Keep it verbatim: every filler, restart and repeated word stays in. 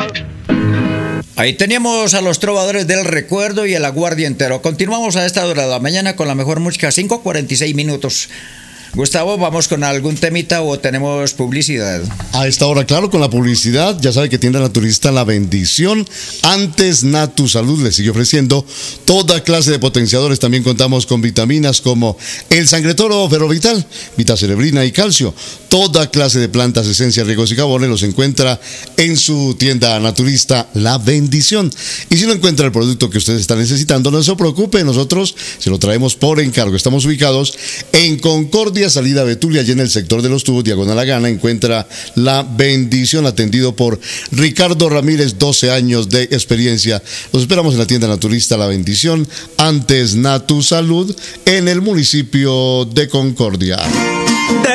Ahí teníamos a los trovadores del recuerdo y el aguardientero. Continuamos a esta hora de la mañana con la mejor música, cinco cuarenta y seis minutos. Gustavo, ¿vamos con algún temita o tenemos publicidad? A esta hora, claro, con la publicidad. Ya sabe que tienda naturista La Bendición. Antes Natu Salud le sigue ofreciendo toda clase de potenciadores. También contamos con vitaminas como el Sangretoro Ferrovital, Vitacerebrina y calcio. Toda clase de plantas, esencias, riegos y jabones los encuentra en su tienda naturista La Bendición. Y si no encuentra el producto que usted está necesitando, no se preocupe, nosotros se lo traemos por encargo. Estamos ubicados en Concordia, salida Betulia, allí en el sector de los tubos, diagonal a Gana, encuentra La Bendición, atendido por Ricardo Ramírez, doce años de experiencia. Los esperamos en la tienda naturista La Bendición, antes Natu Salud, en el municipio de Concordia.